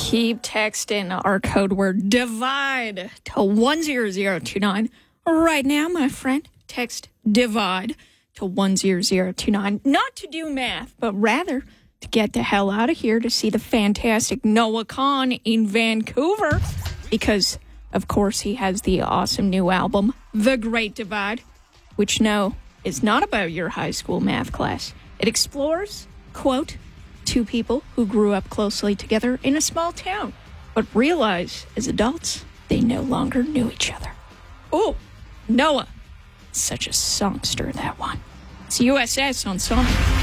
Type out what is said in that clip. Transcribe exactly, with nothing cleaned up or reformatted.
Keep texting our code word DIVIDE to one zero zero two nine. Right now, my friend, text DIVIDE to one zero zero two nine. Not to do math, but rather to get the hell out of here to see the fantastic Noah Kahan in Vancouver. Because, of course, he has the awesome new album, The Great Divide, which, no, is not about your high school math class. It explores, quote, two people who grew up closely together in a small town, but realize as adults they no longer knew each other. Oh, Noah. Such a songster, that one. It's U S S on Sonic.